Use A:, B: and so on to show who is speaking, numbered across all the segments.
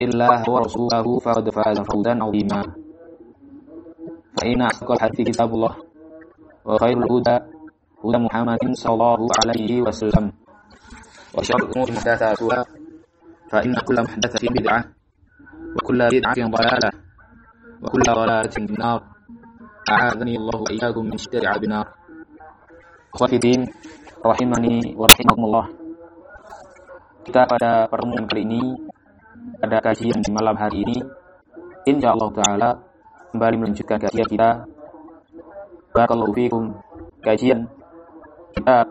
A: الله ورسوله فقد فاز فوزا عظيما فإن أصدق الحديث كتاب الله وخير الهدى هدى محمد صلى الله عليه وسلم وشر الأمور محدثاتها فإن كل محدثة بدعة وكل بدعة ضلالة وكل ضلالة في النار أعاذني الله وإياكم من شر عذاب النار. Akhwati din rahimani wa rahimakumullah. Kita pada pertemuan kali ini, pada kajian di malam hari ini, insyaallah taala kembali melanjutkan kajian kita. Barakallahu fikum. Kajian kita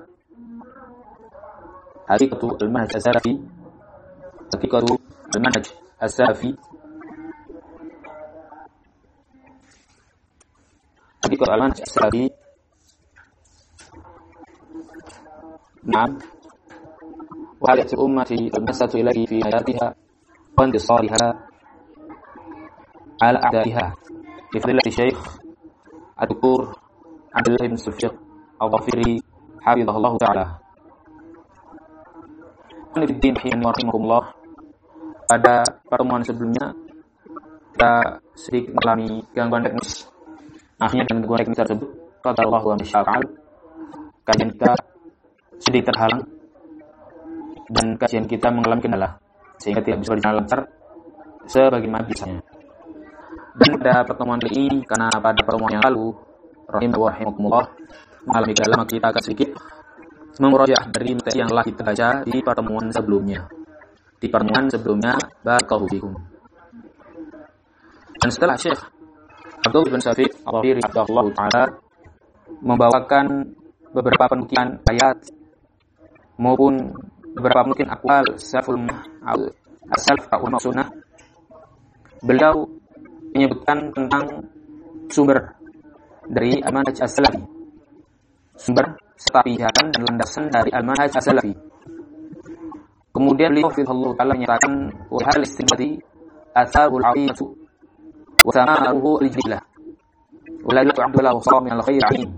A: Haqiqatu al-Manhaj as-Salafi. Haqiqatu al-Manhaj as-Salafi. Haqiqatu al-Manhaj as-Salafi. نعم. وهذه الأمة المسة إليه في حياتها وانتصارها على أعدائها بفضيلة الشيخ الدكتور عبد الله بن الصفيق الظفيري حفظه الله تعالى. Fiddin rahimakumullah. Pada pertemuan sebelumnya kita sedikit mengalami gangguan teknis. Akhirnya dengan gangguan teknis tersebut, qadarullah wa masyaallah, kajian kita sedikit terhalang dan kajian kita mengalami kendala sehingga tidak bisa berjalan lancar sebagaimana biasanya. Dan pada pertemuan ini, karena pada pertemuan yang lalu rahimakumullah mengalami kendala, maka kita akan sedikit mengurojaah dari materi yang telah kita baca di pertemuan sebelumnya. Di pertemuan sebelumnya, barakallahu fikum. Dan setelah Syekh Abdul bin Safiq al-Dhafiri rahimahullah taala membawakan beberapa penukilan ayat maupun beberapa mungkin aqwal salaf ulama sunnah, beliau menyebutkan tentang sumber dari al-manhaj as-salafi, sumber serta pijakan dan landasan dari al-manhaj as-salafi. Kemudian beliau hafizahullah ta'ala menyatakan wa hal istinbati atharul 'azimatu wa thamaruhu al-jillah wa la tu'addu lahu min al-khair 'alim.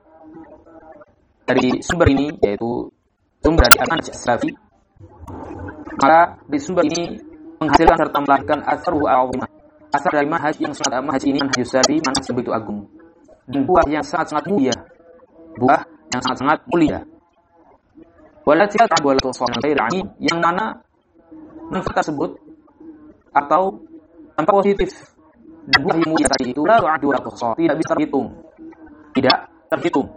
A: Dari sumber ini, yaitu sumber dari al-manhaj as-salafi, maka di sumber ini menghasilkan serta melahirkan atharu al-'azimah, asar dari manhaj yang sangat manhaj ini, manhaj as-salafi, manhaj sebegitu agung dan buah yang sangat-sangat mulia, buah yang sangat-sangat mulia. Walati ta'ab wal tusan ghair 'alim, yang mana manfaat tersebut atau dampak positif dan buah yang mulia tadi itu la tu'addu wa tuhsa, tidak bisa terhitung, tidak terhitung.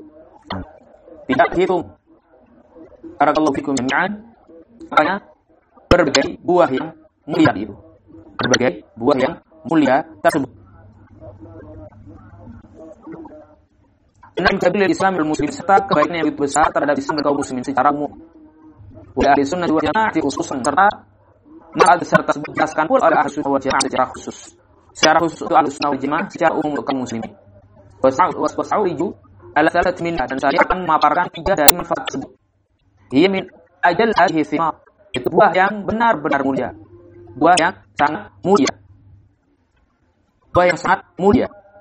A: Barakallahu fikum jami'an. Makanya berbagai buah yang mulia itu, berbagai buah yang mulia tersebut. Enam kabilah Islam dan Muslim, serta kebaikan yang lebih besar terhadap Islam dan kaum muslimin secara umum. Wa ahli sunnah wal jamaah khususan, serta maka serta dijelaskan pula oleh ahli sunnah wal jamaah secara khusus. Secara khusus untuk ahli sunnah wal jamaah secara umum untuk kaum muslimin. Wasa'uriju ala salat minna, dan saya akan memaparkan 3 dari manfaat tersebut. Hiya min ajal hadhihi thimar, itu buah yang benar-benar mulia, buah yang sangat mulia, buah yang sangat mulia.